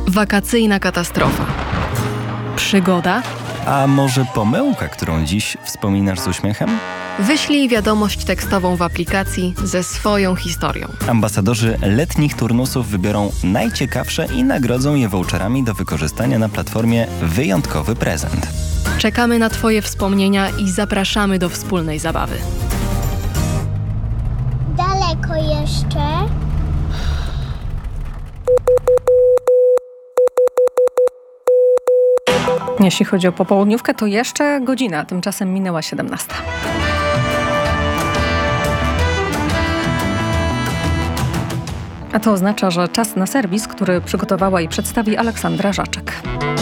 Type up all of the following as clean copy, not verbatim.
Wakacyjna katastrofa. Przygoda? A może pomyłka, którą dziś wspominasz z uśmiechem? Wyślij wiadomość tekstową w aplikacji ze swoją historią. Ambasadorzy letnich turnusów wybiorą najciekawsze i nagrodzą je voucherami do wykorzystania na platformie Wyjątkowy Prezent. Czekamy na Twoje wspomnienia i zapraszamy do wspólnej zabawy. Daleko jeszcze? Jeśli chodzi o popołudniówkę, to jeszcze godzina, tymczasem minęła 17. A to oznacza, że czas na serwis, który przygotowała i przedstawi Aleksandra Żaczek.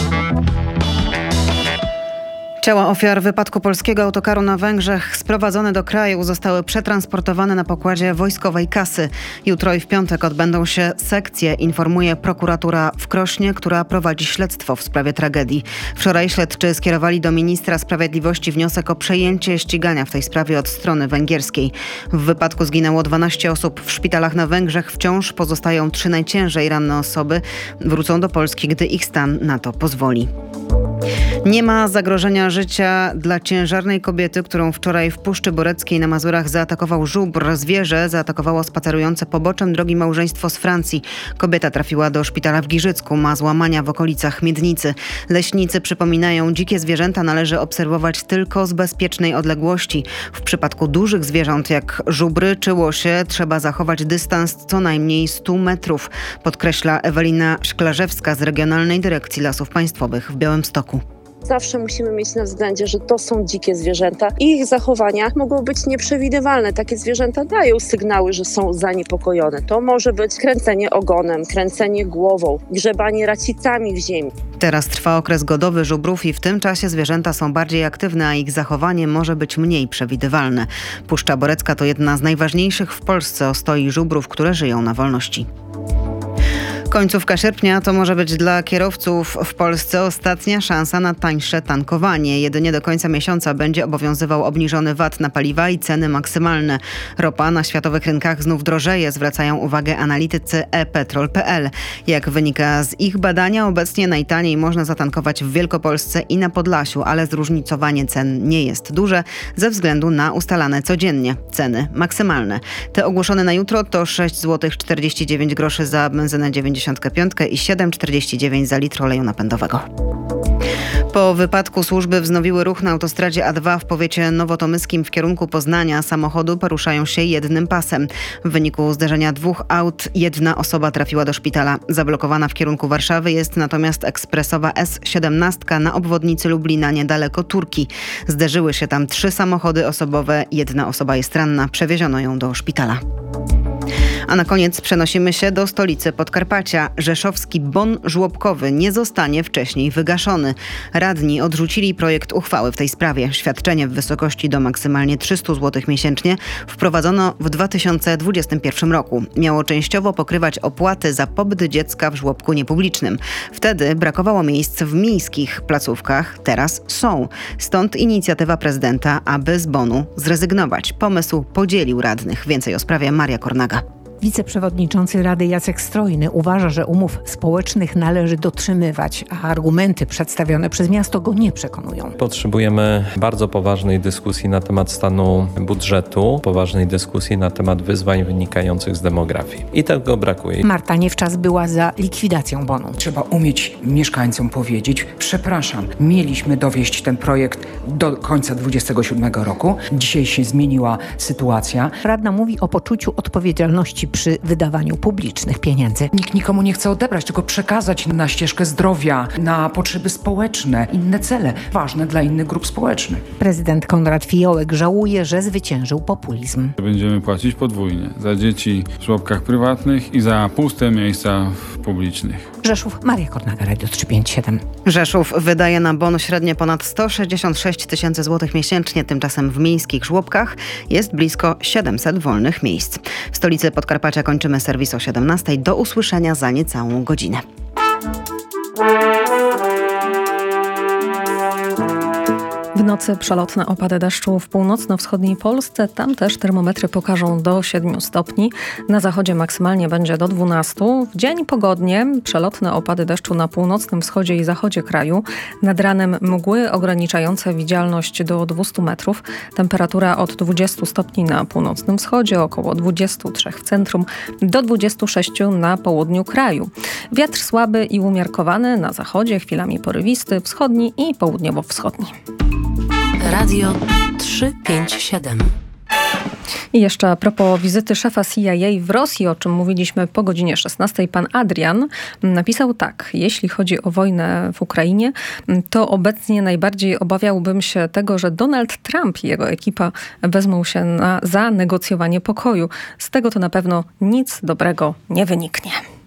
Ciała ofiar wypadku polskiego autokaru na Węgrzech sprowadzone do kraju zostały przetransportowane na pokładzie wojskowej kasy. Jutro i w piątek odbędą się sekcje, informuje prokuratura w Krośnie, która prowadzi śledztwo w sprawie tragedii. Wczoraj śledczy skierowali do ministra sprawiedliwości wniosek o przejęcie ścigania w tej sprawie od strony węgierskiej. W wypadku zginęło 12 osób. W szpitalach na Węgrzech wciąż pozostają 3 najciężej ranne osoby. Wrócą do Polski, gdy ich stan na to pozwoli. Nie ma zagrożenia życia dla ciężarnej kobiety, którą wczoraj w Puszczy Boreckiej na Mazurach zaatakował żubr. Zwierzę zaatakowało spacerujące poboczem drogi małżeństwo z Francji. Kobieta trafiła do szpitala w Giżycku, ma złamania w okolicach miednicy. Leśnicy przypominają, dzikie zwierzęta należy obserwować tylko z bezpiecznej odległości. W przypadku dużych zwierząt jak żubry czy łosie trzeba zachować dystans co najmniej 100 metrów, podkreśla Ewelina Szklarzewska z Regionalnej Dyrekcji Lasów Państwowych w Białymstoku. Zawsze musimy mieć na względzie, że to są dzikie zwierzęta i ich zachowania mogą być nieprzewidywalne. Takie zwierzęta dają sygnały, że są zaniepokojone. To może być kręcenie ogonem, kręcenie głową, grzebanie racicami w ziemi. Teraz trwa okres godowy żubrów i w tym czasie zwierzęta są bardziej aktywne, a ich zachowanie może być mniej przewidywalne. Puszcza Borecka to jedna z najważniejszych w Polsce ostoi żubrów, które żyją na wolności. Końcówka sierpnia to może być dla kierowców w Polsce ostatnia szansa na tańsze tankowanie. Jedynie do końca miesiąca będzie obowiązywał obniżony VAT na paliwa i ceny maksymalne. Ropa na światowych rynkach znów drożeje, zwracają uwagę analitycy ePetrol.pl. Jak wynika z ich badania, obecnie najtaniej można zatankować w Wielkopolsce i na Podlasiu, ale zróżnicowanie cen nie jest duże ze względu na ustalane codziennie ceny maksymalne. Te ogłoszone na jutro to 6,49 zł za benzynę 95 i 7,49 za litr oleju napędowego. Po wypadku służby wznowiły ruch na autostradzie A2 w powiecie nowotomyskim w kierunku Poznania. Samochody poruszają się jednym pasem. W wyniku zderzenia 2 aut 1 osoba trafiła do szpitala. Zablokowana w kierunku Warszawy jest natomiast ekspresowa S17 na obwodnicy Lublina niedaleko Turki. Zderzyły się tam 3 samochody osobowe. 1 osoba jest ranna. Przewieziono ją do szpitala. A na koniec przenosimy się do stolicy Podkarpacia. Rzeszowski bon żłobkowy nie zostanie wcześniej wygaszony. Radni odrzucili projekt uchwały w tej sprawie. Świadczenie w wysokości do maksymalnie 300 zł miesięcznie wprowadzono w 2021 roku. Miało częściowo pokrywać opłaty za pobyt dziecka w żłobku niepublicznym. Wtedy brakowało miejsc w miejskich placówkach, teraz są. Stąd inicjatywa prezydenta, aby z bonu zrezygnować. Pomysł podzielił radnych. Więcej o sprawie Maria Kornaga. Wiceprzewodniczący Rady Jacek Strojny uważa, że umów społecznych należy dotrzymywać, a argumenty przedstawione przez miasto go nie przekonują. Potrzebujemy bardzo poważnej dyskusji na temat stanu budżetu, poważnej dyskusji na temat wyzwań wynikających z demografii. I tego brakuje. Marta Niewczas była za likwidacją bonu. Trzeba umieć mieszkańcom powiedzieć: przepraszam, mieliśmy dowieść ten projekt do końca 2027 roku. Dzisiaj się zmieniła sytuacja. Radna mówi o poczuciu odpowiedzialności przy wydawaniu publicznych pieniędzy. Nikt nikomu nie chce odebrać, tylko przekazać na ścieżkę zdrowia, na potrzeby społeczne, inne cele, ważne dla innych grup społecznych. Prezydent Konrad Fiołek żałuje, że zwyciężył populizm. Będziemy płacić podwójnie za dzieci w żłobkach prywatnych i za puste miejsca publicznych. Rzeszów, Maria Kornaga, Radio 357. Rzeszów wydaje na bon średnio ponad 166 tysięcy złotych miesięcznie, tymczasem w miejskich żłobkach jest blisko 700 wolnych miejsc. W stolicy Podkarpacia kończymy serwis o 17. Do usłyszenia za niecałą godzinę. W nocy przelotne opady deszczu w północno-wschodniej Polsce. Tam też termometry pokażą do 7 stopni. Na zachodzie maksymalnie będzie do 12. W dzień pogodnie, przelotne opady deszczu na północnym wschodzie i zachodzie kraju. Nad ranem mgły ograniczające widzialność do 200 metrów. Temperatura od 20 stopni na północnym wschodzie, około 23 w centrum, do 26 na południu kraju. Wiatr słaby i umiarkowany na zachodzie, chwilami porywisty, wschodni i południowo-wschodni. Radio 357. I jeszcze a propos wizyty szefa CIA w Rosji, o czym mówiliśmy po godzinie 16, pan Adrian napisał tak: jeśli chodzi o wojnę w Ukrainie, to obecnie najbardziej obawiałbym się tego, że Donald Trump i jego ekipa wezmą się za negocjowanie pokoju. Z tego to na pewno nic dobrego nie wyniknie.